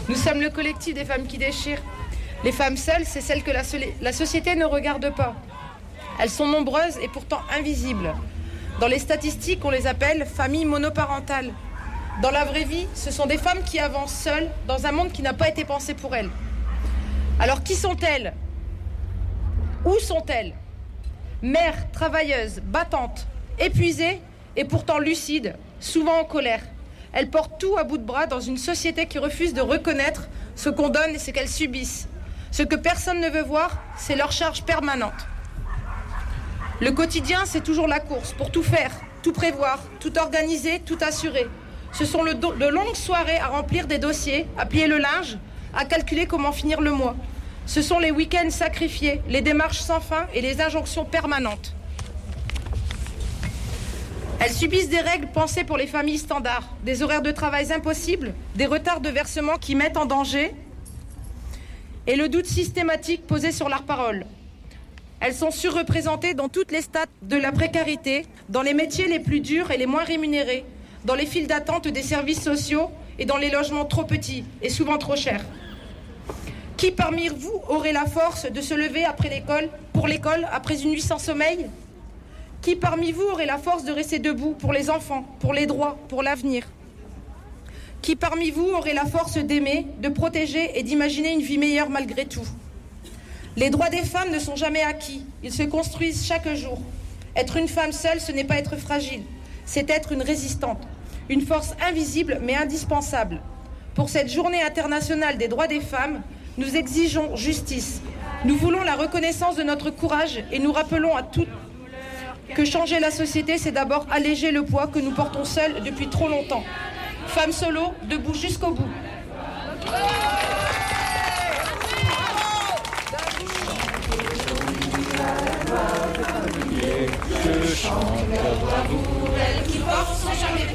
Nous sommes le collectif des femmes qui déchirent. Les femmes seules, c'est celles que la société ne regarde pas. Elles sont nombreuses et pourtant invisibles. Dans les statistiques, on les appelle familles monoparentales. Dans la vraie vie, ce sont des femmes qui avancent seules dans un monde qui n'a pas été pensé pour elles. Alors qui sont-elles? Où sont-elles? Mères, travailleuses, battantes, épuisées et pourtant lucides, souvent en colère. Elles portent tout à bout de bras dans une société qui refuse de reconnaître ce qu'on donne et ce qu'elles subissent. Ce que personne ne veut voir, c'est leur charge permanente. Le quotidien, c'est toujours la course pour tout faire, tout prévoir, tout organiser, tout assurer. Ce sont de longues soirées à remplir des dossiers, à plier le linge, à calculer comment finir le mois. Ce sont les week-ends sacrifiés, les démarches sans fin et les injonctions permanentes. Elles subissent des règles pensées pour les familles standards, des horaires de travail impossibles, des retards de versement qui mettent en danger et le doute systématique posé sur leurs paroles. Elles sont surreprésentées dans toutes les strates de la précarité, dans les métiers les plus durs et les moins rémunérés, dans les files d'attente des services sociaux et dans les logements trop petits et souvent trop chers. Qui parmi vous aurait la force de se lever pour l'école après une nuit sans sommeil? Qui parmi vous aurait la force de rester debout pour les enfants, pour les droits, pour l'avenir? Qui parmi vous aurait la force d'aimer, de protéger et d'imaginer une vie meilleure malgré tout? Les droits des femmes ne sont jamais acquis, ils se construisent chaque jour. Être une femme seule, ce n'est pas être fragile, c'est être une résistante, une force invisible mais indispensable. Pour cette journée internationale des droits des femmes, nous exigeons justice. Nous voulons la reconnaissance de notre courage et nous rappelons à toutes que changer la société, c'est d'abord alléger le poids que nous portons seuls depuis trop longtemps. Femmes solo, debout jusqu'au bout. Je chante leur bravoure, elle qui porte sans jamais